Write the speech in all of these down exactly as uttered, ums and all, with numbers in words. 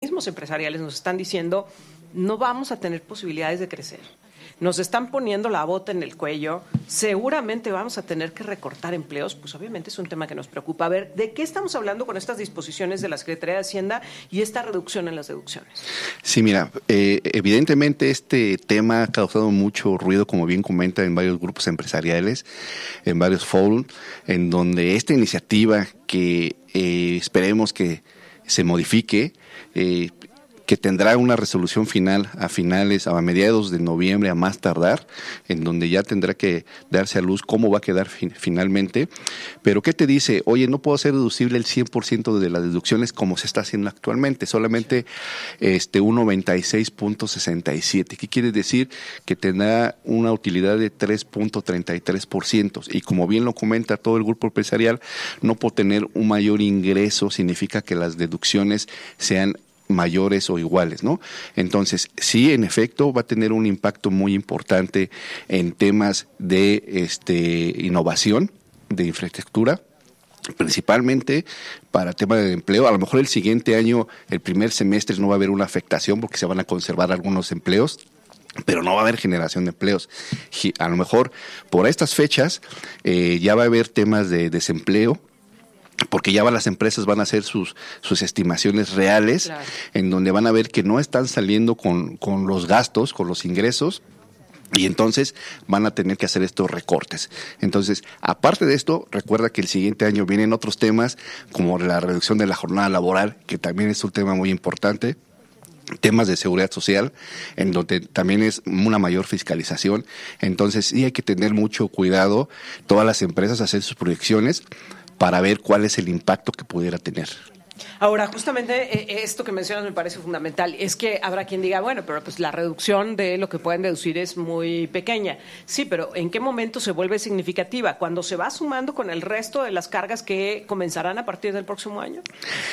organismos empresariales nos están diciendo, no vamos a tener posibilidades de crecer. Nos están poniendo la bota en el cuello, seguramente vamos a tener que recortar empleos, pues obviamente es un tema que nos preocupa. A ver, ¿de qué estamos hablando con estas disposiciones de la Secretaría de Hacienda y esta reducción en las deducciones? Sí, mira, eh, evidentemente este tema ha causado mucho ruido, como bien comenta, en varios grupos empresariales, en varios foros, en donde esta iniciativa que eh, esperemos que se modifique, eh, que tendrá una resolución final a finales, a mediados de noviembre a más tardar, en donde ya tendrá que darse a luz cómo va a quedar fin, finalmente. Pero ¿qué te dice? Oye, no puedo hacer deducible el cien por ciento de las deducciones como se está haciendo actualmente, solamente este un noventa y seis punto sesenta y siete. ¿Qué quiere decir? Que tendrá una utilidad de tres punto treinta y tres por ciento. Y como bien lo comenta todo el grupo empresarial, no por tener un mayor ingreso significa que las deducciones sean mayores o iguales, ¿no? Entonces, sí, en efecto, va a tener un impacto muy importante en temas de este innovación, de infraestructura, principalmente para temas de empleo. A lo mejor el siguiente año, el primer semestre, no va a haber una afectación porque se van a conservar algunos empleos, pero no va a haber generación de empleos. A lo mejor por estas fechas eh, ya va a haber temas de desempleo, porque ya van, las empresas van a hacer sus sus estimaciones reales, claro, en donde van a ver que no están saliendo con, con los gastos, con los ingresos, y entonces van a tener que hacer estos recortes. Entonces, aparte de esto, recuerda que el siguiente año vienen otros temas, como la reducción de la jornada laboral, que también es un tema muy importante, temas de seguridad social, en donde también es una mayor fiscalización. Entonces, sí hay que tener mucho cuidado, todas las empresas, hacer sus proyecciones, para ver cuál es el impacto que pudiera tener. Ahora, justamente eh, esto que mencionas me parece fundamental. Es que habrá quien diga, bueno, pero pues la reducción de lo que pueden deducir es muy pequeña. Sí, pero ¿en qué momento se vuelve significativa? ¿Cuando se va sumando con el resto de las cargas que comenzarán a partir del próximo año?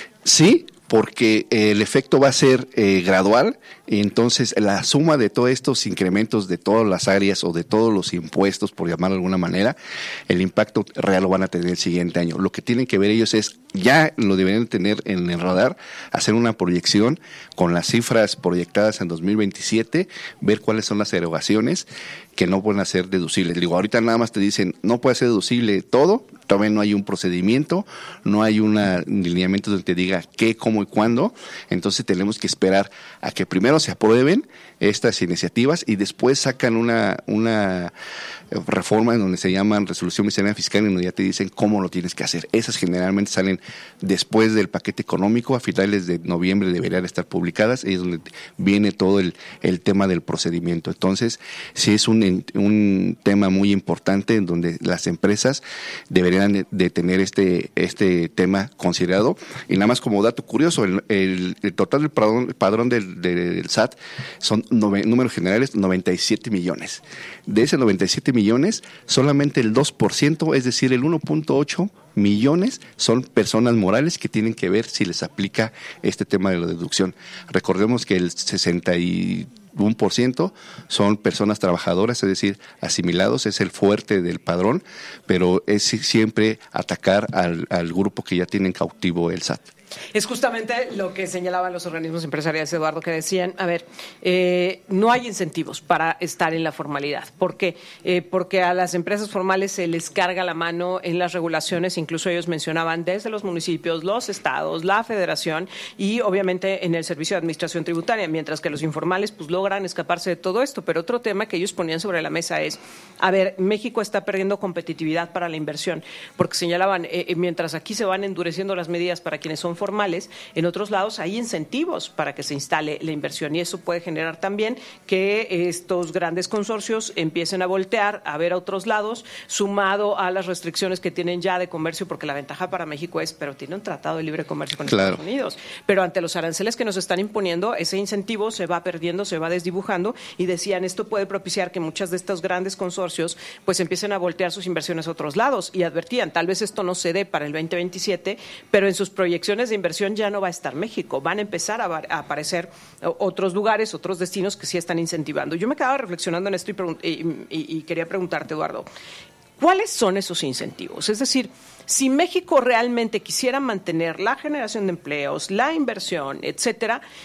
Sí, porque el efecto va a ser eh, gradual, y entonces la suma de todos estos incrementos de todas las áreas o de todos los impuestos, por llamarlo de alguna manera, el impacto real lo van a tener el siguiente año. Lo que tienen que ver ellos es, ya lo deberían tener en el radar, hacer una proyección con las cifras proyectadas en dos mil veintisiete, ver cuáles son las erogaciones que no pueden ser deducibles. Digo, ahorita nada más te dicen, no puede ser deducible todo, todavía no hay un procedimiento, no hay un lineamiento donde te diga qué, cómo y cuándo. Entonces tenemos que esperar a que primero se aprueben estas iniciativas y después sacan una una reforma en donde se llaman resolución miscelánea fiscal, en donde ya te dicen cómo lo tienes que hacer. Esas generalmente salen después del paquete económico, a finales de noviembre deberían estar publicadas, y es donde viene todo el, el tema del procedimiento. Entonces, sí es un, un tema muy importante en donde las empresas deberían de, de tener este este tema considerado. Y nada más como dato curioso, el, el, el total del padrón, padrón del, del S A T son nove, números generales noventa y siete millones. De ese noventa y siete millones, solamente el dos por ciento, es decir, el uno punto ocho millones, son personas morales que tienen que ver si les aplica este tema de la deducción. Recordemos que el sesenta y uno por ciento son personas trabajadoras, es decir, asimilados, es el fuerte del padrón, pero es siempre atacar al, al grupo que ya tienen cautivo el S A T. Es justamente lo que señalaban los organismos empresariales, Eduardo, que decían, a ver, eh, no hay incentivos para estar en la formalidad. ¿Por qué? Eh, porque a las empresas formales se les carga la mano en las regulaciones, incluso ellos mencionaban desde los municipios, los estados, la federación y obviamente en el servicio de administración tributaria, mientras que los informales pues logran escaparse de todo esto. Pero otro tema que ellos ponían sobre la mesa es, a ver, México está perdiendo competitividad para la inversión, porque señalaban, eh, mientras aquí se van endureciendo las medidas para quienes son formales, en otros lados hay incentivos para que se instale la inversión y eso puede generar también que estos grandes consorcios empiecen a voltear a ver a otros lados, sumado a las restricciones que tienen ya de comercio, porque la ventaja para México es, pero tiene un tratado de libre comercio con claro. Estados Unidos, pero ante los aranceles que nos están imponiendo, ese incentivo se va perdiendo, se va desdibujando y decían, esto puede propiciar que muchas de estos grandes consorcios pues empiecen a voltear sus inversiones a otros lados y advertían, tal vez esto no se dé para el veinte veintisiete, pero en sus proyecciones de inversión ya no va a estar México, van a empezar a, a aparecer otros lugares, otros destinos que sí están incentivando. Yo me quedaba reflexionando en esto y, pregun- y, y, y quería preguntarte, Eduardo, ¿cuáles son esos incentivos? Es decir, si México realmente quisiera mantener la generación de empleos, la inversión, etcétera,